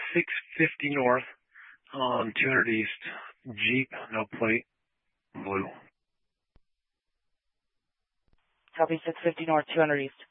650 north on 200 east. Jeep, no plate, blue. Copy 650 north, 200 east.